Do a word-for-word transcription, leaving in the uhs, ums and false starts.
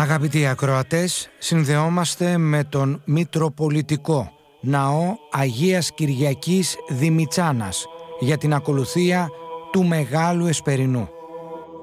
Αγαπητοί ακροατές, συνδεόμαστε με τον Μητροπολιτικό Ναό Αγίας Κυριακής Δημητσάνας για την ακολουθία του Μεγάλου Εσπερινού.